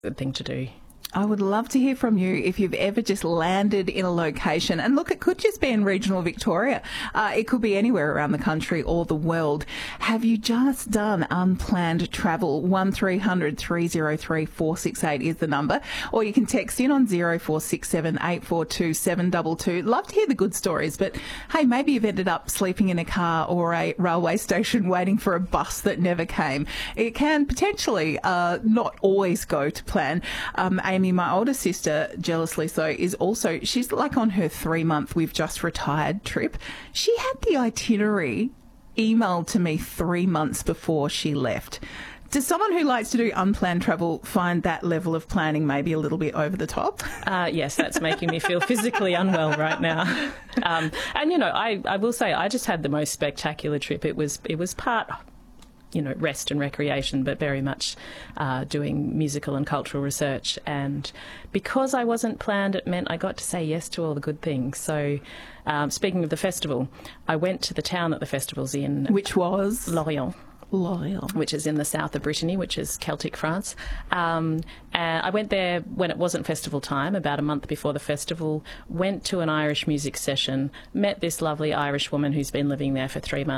good thing to do. I would love to hear from you if you've ever just landed in a location. And look, it could just be in regional Victoria. It could be anywhere around the country or the world. Have you just done unplanned travel? 1300 303 468 is the number. Or you can text in on 0467 842 722. Love to hear the good stories. But, hey, maybe you've ended up sleeping in a car or a railway station waiting for a bus that never came. It can potentially not always go to plan. Amy, my older sister, jealously so, is also, she's like on her 3-month we've just retired trip. She had the itinerary emailed to me 3 months before she left. Does someone who likes to do unplanned travel find that level of planning maybe a little bit over the top? Yes, that's making me feel physically unwell right now. And, you know, I will say I just had the most spectacular trip. It was part, you know, rest and recreation, but very much doing musical and cultural research. And because I wasn't planned, it meant I got to say yes to all the good things. So speaking of the festival, I went to the town that the festival's in. Which was? Lorient. Which is in the south of Brittany, which is Celtic France. And I went there when it wasn't festival time, about a month before the festival, went to an Irish music session, met this lovely Irish woman who's been living there for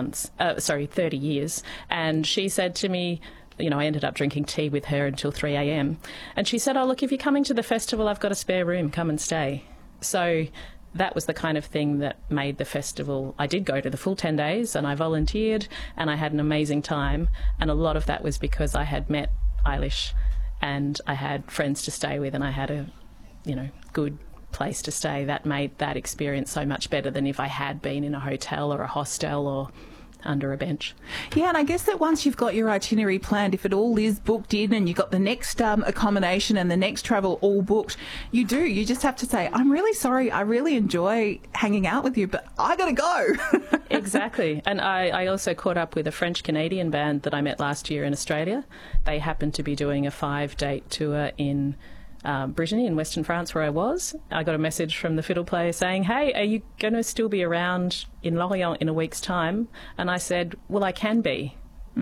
30 years. And she said to me, you know, I ended up drinking tea with her until 3 a.m. And she said, oh, look, if you're coming to the festival, I've got a spare room, come and stay. So that was the kind of thing that made the festival. I did go to the full 10 days and I volunteered and I had an amazing time. And a lot of that was because I had met Eilish and I had friends to stay with and I had a, you know, good place to stay. That made that experience so much better than if I had been in a hotel or a hostel or under a bench. Yeah, and I guess that once you've got your itinerary planned, if it all is booked in and you've got the next accommodation and the next travel all booked, you just have to say, I'm really sorry, I really enjoy hanging out with you, but I gotta go. Exactly. And I also caught up with a French-Canadian band that I met last year in Australia. They happened to be doing a 5-date tour in Brittany in Western France where I was. I got a message from the fiddle player saying, hey, are you going to still be around in Lorient in a week's time? And I said, well, I can be.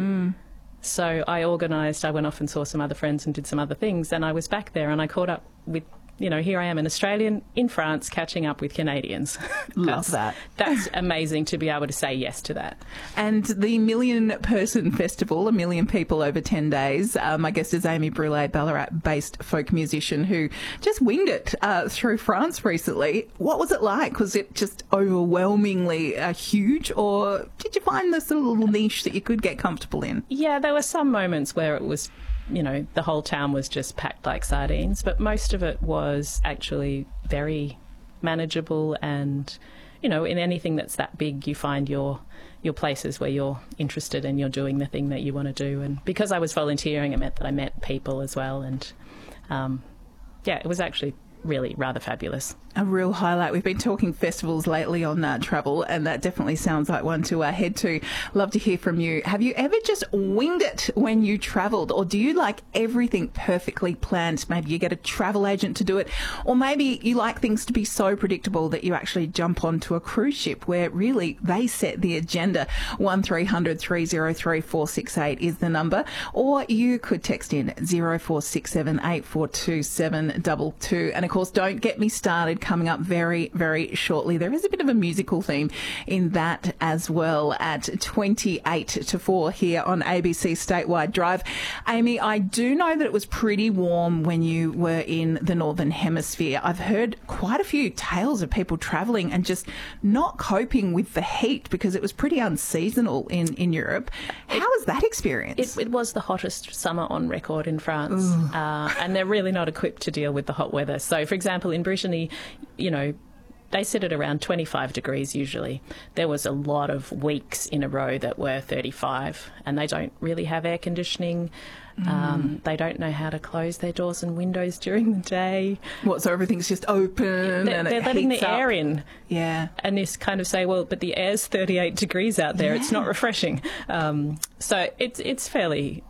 So I organised, I went off and saw some other friends and did some other things, and I was back there and I caught up with, you know, here I am, an Australian in France catching up with Canadians. Love that. That's amazing to be able to say yes to that. And the million-person festival, 1 million people over 10 days, I guess is Amy Brule, Ballarat-based folk musician who just winged it through France recently. What was it like? Was it just overwhelmingly huge, or did you find this little niche that you could get comfortable in? Yeah, there were some moments where it was, you know, the whole town was just packed like sardines, but most of it was actually very manageable. And, you know, in anything that's that big, you find your places where you're interested and you're doing the thing that you want to do. And because I was volunteering, it meant that I met people as well. And, yeah, it was actually really rather fabulous. A real highlight. We've been talking festivals lately on travel, and that definitely sounds like one to head to. Love to hear from you. Have you ever just winged it when you travelled, or do you like everything perfectly planned? Maybe you get a travel agent to do it, or maybe you like things to be so predictable that you actually jump onto a cruise ship where really they set the agenda. 1300 303 468 is the number, or you could text in 0467 842 722. And of course, don't get me started. Coming up very, very shortly, there is a bit of a musical theme in that as well at 28 to 4 here on ABC Statewide Drive. Amy, I do know that it was pretty warm when you were in the Northern Hemisphere. I've heard quite a few tales of people travelling and just not coping with the heat because it was pretty unseasonal in Europe. How was that experience? It was the hottest summer on record in France, and they're really not equipped to deal with the hot weather. So, for example, in Brittany, you know, they sit at around 25 degrees usually. There was a lot of weeks in a row that were 35, and they don't really have air conditioning. They don't know how to close their doors and windows during the day. What, so everything's just open and they're letting the air in. Yeah. And you kind of say, well, but the air's 38 degrees out there. Yeah. It's not refreshing. So it's fairly...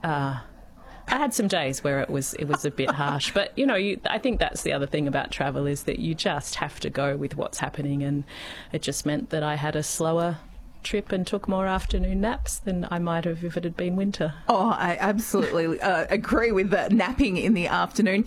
I had some days where it was a bit harsh, but you know, I think that's the other thing about travel is that you just have to go with what's happening, and it just meant that I had a slower trip and took more afternoon naps than I might have if it had been winter. Oh, I absolutely agree with the napping in the afternoon.